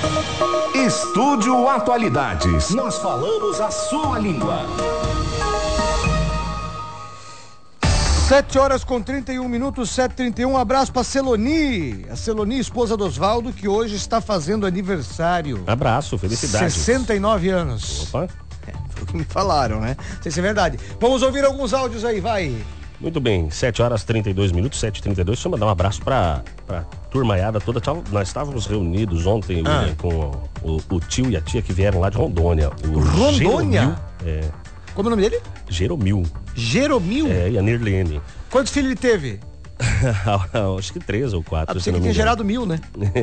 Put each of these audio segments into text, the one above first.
Estúdio Atualidades. Nós falamos a sua língua. 7h31, 7h31. Abraço pra Celoni. A Celoni, esposa do Osvaldo, que hoje está fazendo aniversário. Abraço, felicidades. 69 anos. Opa. Foi o que me falaram, né? Não sei se é verdade. Vamos ouvir alguns áudios aí, vai. Muito bem, 7h32, 7h32. Deixa eu mandar um abraço pra turmaiada toda. Nós estávamos reunidos ontem, William, com o tio e a tia que vieram lá de Rondônia. Rondônia? Jeromil, Como é o nome dele? Jeromil. Jeromil? E a Nirlene. Quantos filhos ele teve? Acho que 3 ou 4. Pensei que tinha gerado 1000, né?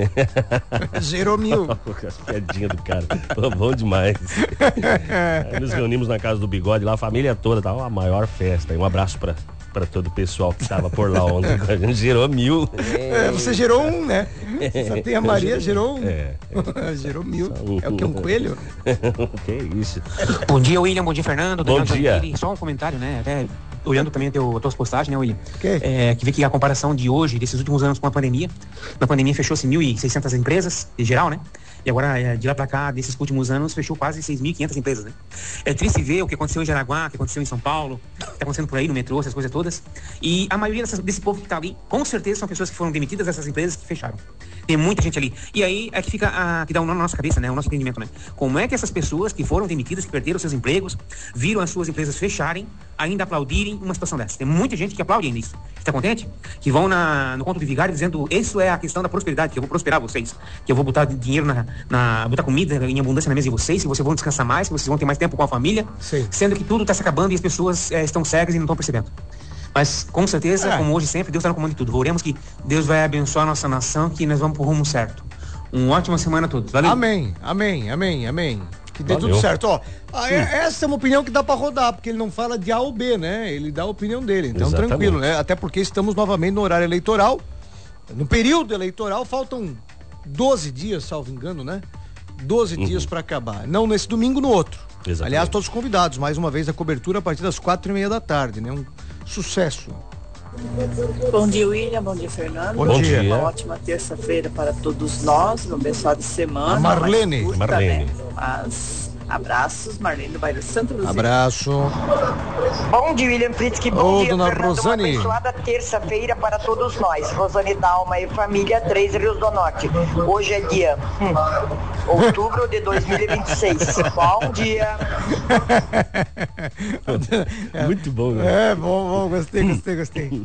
Jeromil. As piadinhas do cara. Bom demais. Aí nos reunimos na casa do Bigode lá, a família toda, tava uma maior festa. E um abraço pra todo o pessoal que estava por lá ontem. A gente gerou 1000. Você gerou um, né? Só tem a Maria, gerou um. Gerou 1000. É o que? Um coelho? Que isso. Bom dia, William. Bom dia, Fernando. Bom dia. Só um comentário, né? Até olhando também as tuas postagens, né, William? Okay. Que vê que a comparação de hoje, desses últimos anos com a pandemia. Na pandemia fechou-se 1.600 empresas, em geral, né? E agora, de lá pra cá, desses últimos anos, fechou quase 6.500 empresas, né? É triste ver o que aconteceu em Jaraguá, o que aconteceu em São Paulo, o que tá acontecendo por aí no metrô, essas coisas todas. E a maioria desse povo que tá ali, com certeza, são pessoas que foram demitidas dessas empresas que fecharam. Tem muita gente ali. E aí é que fica que dá um nó na nossa cabeça, né? O nosso entendimento, né? Como é que essas pessoas que foram demitidas, que perderam seus empregos, viram as suas empresas fecharem, ainda aplaudirem uma situação dessa? Tem muita gente que aplaude ainda isso. Está contente? Que vão no conto de vigário dizendo, isso é a questão da prosperidade, que eu vou prosperar vocês, que eu vou botar dinheiro botar comida em abundância na mesa de vocês, que vocês vão descansar mais, que vocês vão ter mais tempo com a família. Sim. Sendo que tudo está se acabando e as pessoas estão cegas e não estão percebendo. Mas, com certeza, como hoje sempre, Deus está no comando de tudo. Oremos que Deus vai abençoar a nossa nação, que nós vamos pro rumo certo. Uma ótima semana a todos. Valeu. Amém. Que dê tudo certo. Essa é uma opinião que dá pra rodar, porque ele não fala de A ou B, né? Ele dá a opinião dele. Então, exatamente, tranquilo, né? Até porque estamos novamente no horário eleitoral. No período eleitoral, faltam 12 dias, salvo engano, né? 12 dias pra acabar. Não nesse domingo, no outro. Exatamente. Aliás, todos convidados, mais uma vez, a cobertura a partir das 4h30 da tarde, né? Um sucesso. Bom dia, William. Bom dia, Fernando. Bom dia. Uma ótima terça-feira para todos nós, uma abençoada semana. A Marlene. Curta, Marlene. Né? Mas abraços, Marlene do bairro Santa Luzia. Abraço. Bom dia, William Fritzky. Bom dia, dona Fernando. Rosane. Uma abençoada terça-feira para todos nós. Rosane Dalma e família 3 Rios do Norte. Hoje é dia outubro de 2026. Bom dia. Muito bom, né? Bom, gostei.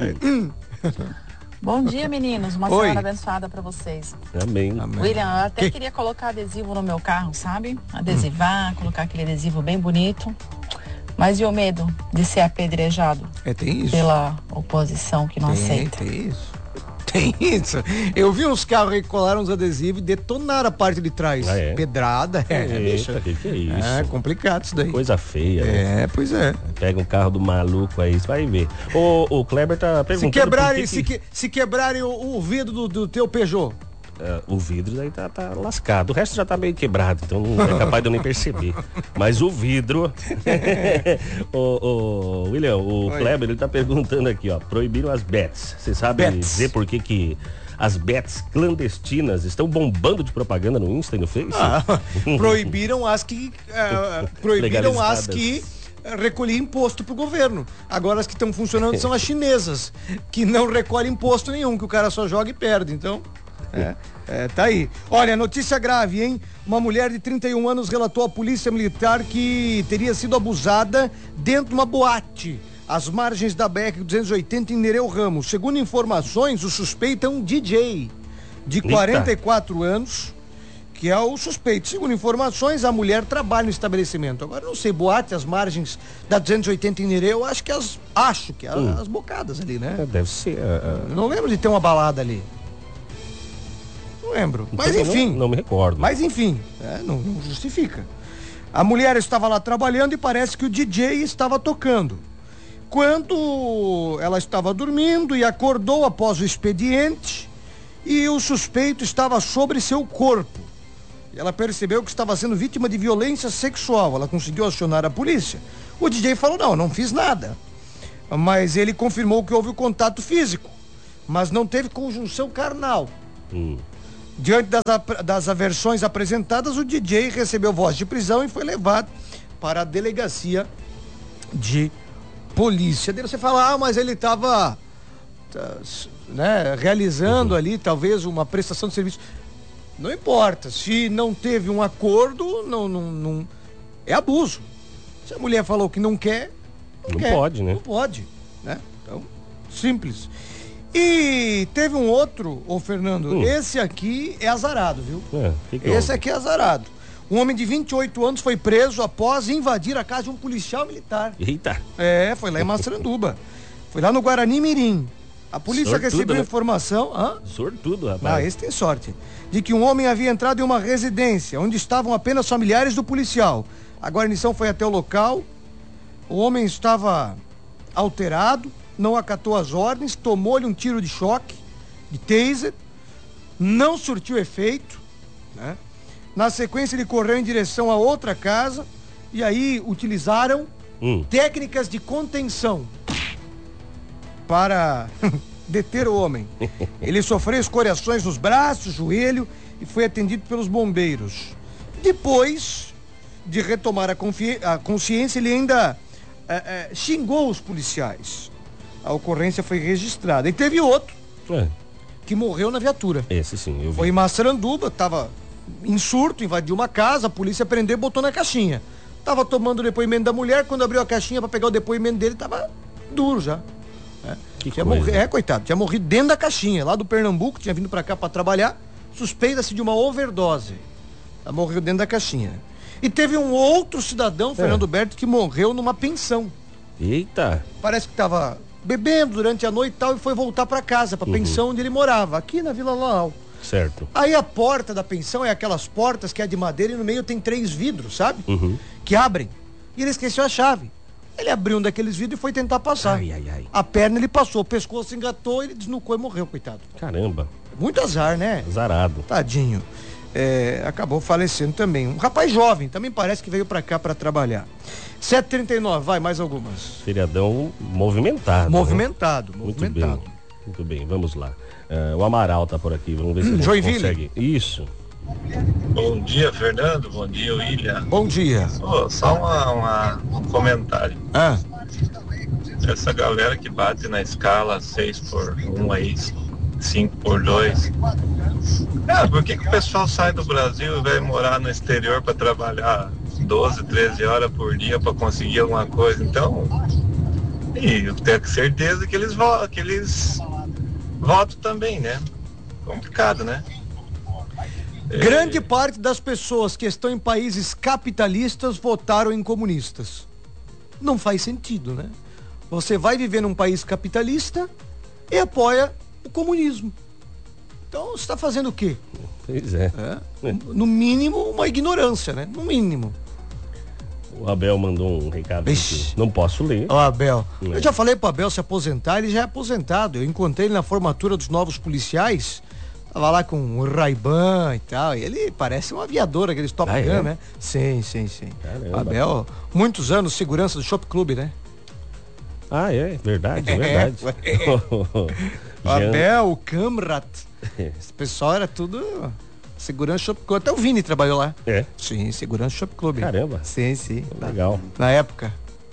Bom dia, meninos. Uma semana abençoada pra vocês. Amém. William, eu até queria colocar adesivo no meu carro, sabe? Adesivar, colocar aquele adesivo bem bonito. Mas e o medo de ser apedrejado? Tem isso. Pela oposição que não aceita. Tem isso. Eu vi uns carros aí que colaram uns adesivos e detonaram a parte de trás. Pedrada. Eita, que é isso? É complicado isso daí. Coisa feia, né? Pois é. Pega um carro do maluco aí, você vai ver. O Kleber tá perguntando... Se quebrarem o vidro do teu Peugeot. O vidro aí tá lascado. O resto já tá meio quebrado, então não é capaz de eu nem perceber. Mas o vidro... William, o Kleber, ele tá perguntando aqui, ó. Proibiram as bets. Você sabe dizer por que as bets clandestinas estão bombando de propaganda no Insta e no Face? Proibiram as que... recolher imposto pro governo. Agora as que estão funcionando são as chinesas, que não recolhem imposto nenhum, que o cara só joga e perde. Então... tá aí. Olha, notícia grave, hein? Uma mulher de 31 anos relatou à polícia militar que teria sido abusada dentro de uma boate às margens da BR-280 em Nereu Ramos. Segundo informações, o suspeito é um DJ de 44 anos, que é o suspeito. Segundo informações, a mulher trabalha no estabelecimento. Agora, não sei, boate às margens da 280 em Nereu, acho que as bocadas ali, né? Deve ser. Não lembro de ter uma balada ali. Não lembro. Mas enfim. Não me recordo. Mas enfim, não justifica. A mulher estava lá trabalhando e parece que o DJ estava tocando. Quando ela estava dormindo e acordou após o expediente, e o suspeito estava sobre seu corpo. Ela percebeu que estava sendo vítima de violência sexual. Ela conseguiu acionar a polícia. O DJ falou, não fiz nada. Mas ele confirmou que houve o contato físico, mas não teve conjunção carnal. Diante das aversões apresentadas, o DJ recebeu voz de prisão e foi levado para a delegacia de polícia. Daí você fala, mas ele estava realizando ali talvez uma prestação de serviço. Não importa, se não teve um acordo, não é abuso. Se a mulher falou que não quer, não quer. Pode, né? Não pode, né? Então, simples. E teve um outro, Fernando, esse aqui é azarado, viu? Esse aqui é azarado. Um homem de 28 anos foi preso após invadir a casa de um policial militar. Eita! Foi lá em Massaranduba. Foi lá no Guarani Mirim. A polícia recebeu informação... Sortudo, rapaz. Esse tem sorte. De que um homem havia entrado em uma residência, onde estavam apenas familiares do policial. A guarnição foi até o local. O homem estava alterado, não acatou as ordens, tomou-lhe um tiro de choque, de taser, não surtiu efeito, né? Na sequência ele correu em direção a outra casa e aí utilizaram técnicas de contenção para deter o homem. Ele sofreu escoriações nos braços, joelho e foi atendido pelos bombeiros. Depois de retomar a consciência, ele ainda xingou os policiais. A ocorrência foi registrada. E teve outro que morreu na viatura. Esse sim, eu vi. Foi em Massaranduba, estava em surto, invadiu uma casa, a polícia prendeu e botou na caixinha. Tava tomando o depoimento da mulher, quando abriu a caixinha para pegar o depoimento dele, tava duro já. Coitado, tinha morrido dentro da caixinha, lá do Pernambuco, tinha vindo para cá para trabalhar, suspeita-se de uma overdose. Morreu dentro da caixinha. E teve um outro cidadão, Fernando Berto, que morreu numa pensão. Eita! Parece que tava bebendo durante a noite e tal, e foi voltar para casa, pra pensão onde ele morava, aqui na Vila Laal. Certo. Aí a porta da pensão é aquelas portas que é de madeira e no meio tem 3 vidros, sabe? Que abrem. E ele esqueceu a chave. Ele abriu um daqueles vidros e foi tentar passar. A perna ele passou, o pescoço engatou, ele desnucou e morreu, coitado. Caramba. Muito azar, né? Azarado. Tadinho. Acabou falecendo também. Um rapaz jovem, também parece que veio pra cá pra trabalhar. 7h39, vai, mais algumas. Feriadão movimentado. Movimentado. Muito bem, vamos lá. O Amaral tá por aqui, vamos ver se a gente consegue. Isso. Bom dia, Fernando. Bom dia, William. Bom dia. Só um comentário. Essa galera que bate na escala 6x1 aí, 5x2. Por que o pessoal sai do Brasil e vai morar no exterior para trabalhar 12, 13 horas por dia para conseguir alguma coisa? Então, eu tenho certeza que eles votam também, né? Complicado, né? Grande parte das pessoas que estão em países capitalistas votaram em comunistas. Não faz sentido, né? Você vai viver num país capitalista e apoia o comunismo. Então você está fazendo o quê? Pois é. No mínimo, uma ignorância, né? No mínimo. O Abel mandou um recado aqui. Não posso ler. Ó, Abel. Eu já falei pro Abel se aposentar, ele já é aposentado. Eu encontrei ele na formatura dos novos policiais. Tava lá com o Ray-Ban e tal. E ele parece um aviador, aqueles Top Gun, né? Sim. Caramba. Abel, muitos anos segurança do Shop Club, né? É verdade. O Abel, o Camrat. Esse pessoal era tudo segurança Shop Club. Até o Vini trabalhou lá. Sim, segurança Shop Club. Caramba. Sim. Legal. Na época.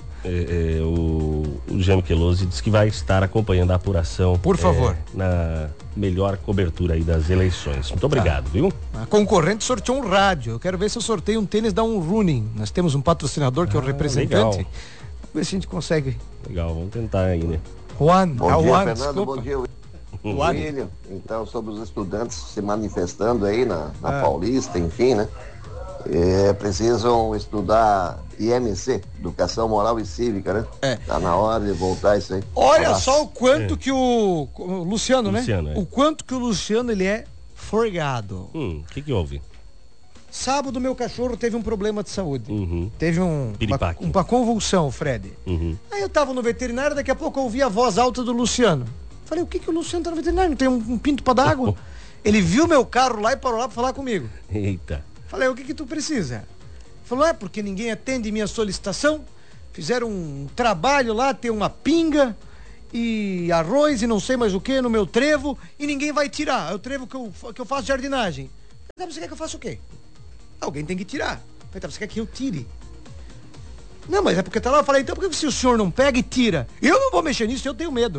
O Jean Quelosi disse que vai estar acompanhando a apuração. Por favor. Na melhor cobertura aí das eleições. Muito obrigado, viu? A concorrente sorteou um rádio. Eu quero ver se eu sorteio um tênis da Running. Nós temos um patrocinador que é o representante. Legal. Vamos ver se a gente consegue. Legal, vamos tentar aí, né? Juan, bom dia, Juan, Fernando, desculpa. bom dia, William. Então, sobre os estudantes se manifestando aí na Paulista, enfim, né? Precisam estudar IMC, Educação Moral e Cívica, né? Tá na hora de voltar isso aí. Olha só o quanto que o Luciano, né? O quanto que o Luciano, ele é forgado. O que houve? Sábado, meu cachorro teve um problema de saúde. Teve uma convulsão, Fred. Aí eu tava no veterinário, daqui a pouco eu ouvi a voz alta do Luciano. Falei, o que o Luciano tá no veterinário? Não tem um pinto pra dar água? Ele viu meu carro lá e parou lá pra falar comigo. Eita. Falei, o que tu precisa? Falou, porque ninguém atende minha solicitação. Fizeram um trabalho lá, tem uma pinga e arroz e não sei mais o que no meu trevo e ninguém vai tirar. É o trevo que eu faço jardinagem. Você quer que eu faça o quê? Alguém tem que tirar. Você quer que eu tire? Não, mas é porque tá lá, eu falei, então por que se o senhor não pega e tira? Eu não vou mexer nisso, eu tenho medo.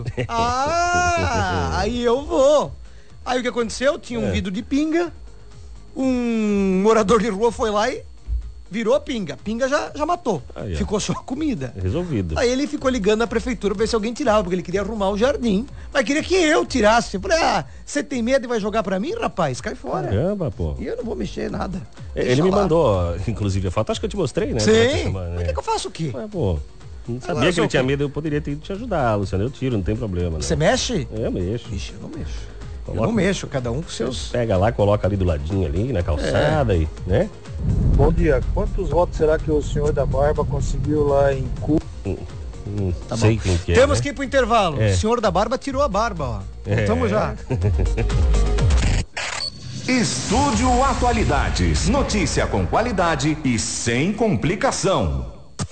Aí eu vou. Aí o que aconteceu? Tinha um vidro de pinga, um morador de rua foi lá e virou pinga. Pinga já matou. Aí, ficou só a comida. Resolvido. Aí ele ficou ligando na prefeitura pra ver se alguém tirava, porque ele queria arrumar o jardim. Mas queria que eu tirasse. Eu falei, você tem medo e vai jogar pra mim, rapaz? Cai fora. Caramba, pô. E eu não vou mexer nada. Ele me mandou, inclusive, a foto. Acho que eu te mostrei, né? Sim. Mas que eu faço o quê? Pô, não sabia que ele tinha medo, eu poderia ter ido te ajudar, Luciano. Eu tiro, não tem problema. Você mexe? Eu mexo. Ixi, eu não mexo. Eu não mexo, cada um com seus... Pega lá, coloca ali do ladinho ali, na calçada e, né? Bom dia, quantos votos será que o senhor da Barba conseguiu lá em Cuba? Tá sei quem que é. Temos que ir pro intervalo. O senhor da Barba tirou a barba, ó. Voltamos já. Estúdio Atualidades. Notícia com qualidade e sem complicação.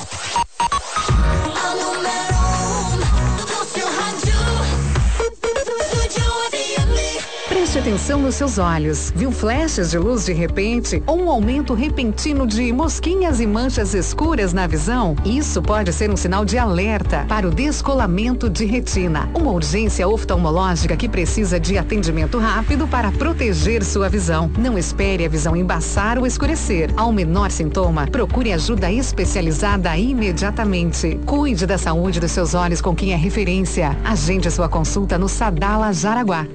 Preste atenção nos seus olhos. Viu flashes de luz de repente ou um aumento repentino de mosquinhas e manchas escuras na visão? Isso pode ser um sinal de alerta para o descolamento de retina. Uma urgência oftalmológica que precisa de atendimento rápido para proteger sua visão. Não espere a visão embaçar ou escurecer. Ao menor sintoma, procure ajuda especializada imediatamente. Cuide da saúde dos seus olhos com quem é referência. Agende sua consulta no Sadala Jaraguá,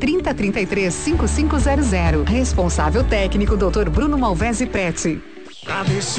3033-5500. Responsável técnico, Dr. Bruno Malvese Preti.